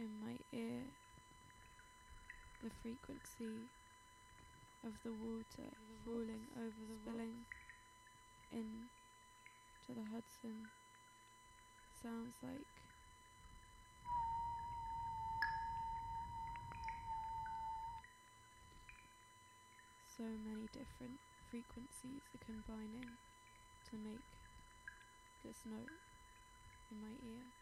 in my ear, the frequency of the water falling over the spilling in to the Hudson sounds like so many different frequencies are combining to make this note in my ear.